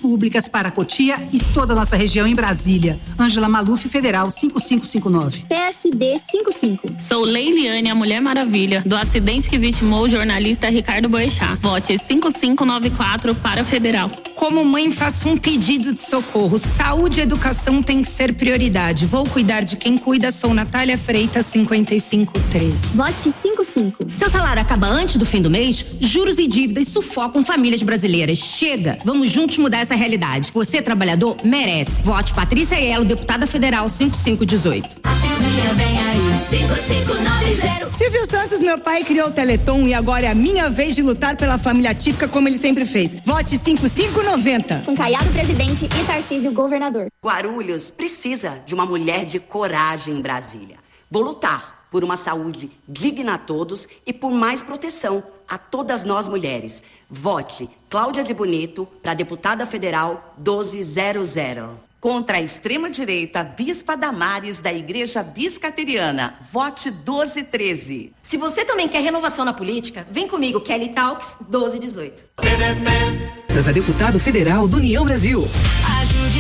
públicas para Cotia e toda a nossa região em Brasília. Ângela Maluf, Federal 5559. PSD 55. Sou Leiliane, a Mulher Maravilha, do acidente que vitimou o jornalista Ricardo Boechat. Vote 5594 para Federal. Como mãe, faço um pedido de socorro. Saúde e educação tem que ser prioridade. Vou cuidar de quem cuida. Sou Natália Freitas, 5513. Vote 55. Seu salário acaba antes do fim do mês? Juros e dívidas sufocam famílias brasileiras. Chega! Vamos juntos mudar essa realidade. Você, trabalhador, merece. Vote Patrícia Elo, deputada federal 5518. A Silvinha vem aí, 5590. Silvio Santos, meu pai, criou o Teleton e agora é a minha vez de lutar pela família típica como ele sempre fez. Vote 5590. Com Caiado presidente e Tarcísio governador. Guarulhos precisa de uma mulher de coragem em Brasília. Vou lutar por uma saúde digna a todos e por mais proteção a todas nós mulheres. Vote Cláudia de Bonito para deputada federal 1200. Contra a extrema-direita, Bispa Damares da Igreja Biscateriana. Vote 1213. Se você também quer renovação na política, vem comigo, Kelly Talks 1218. A deputada federal do União Brasil. Ajude